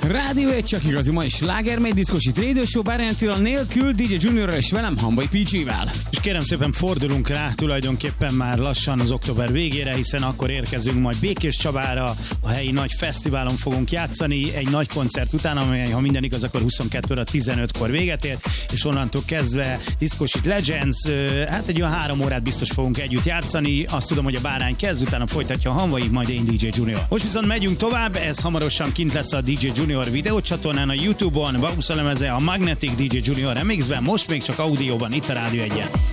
Rádió egy csak igazi mai slágermegy diszkosít Radio Show Bárányi Attila nélkül, DJ Juniorral és velem, Hambai PG-vel. És kérem szépen fordulunk rá tulajdonképpen már lassan az október végére, hiszen akkor érkezünk majd Békés Csabára, a helyi nagy fesztiválon fogunk játszani, egy nagy koncert után, amely, ha minden igaz, akkor 22:15-kor véget ér, és onnantól kezdve Diszkosít Legends, hát egy olyan 3 órát biztos fogunk együtt játszani, azt tudom, hogy a Bárány kezd, utána folytatja a Hamvai, majd én DJ Junior. Most viszont megyünk tovább, ez hamarosan kint lesz a DJ Junior videócsatornán, a YouTube-on, Vauszalemeze, a Magnetic DJ Junior Remixben, most még csak audióban, itt a Rádió 1-en.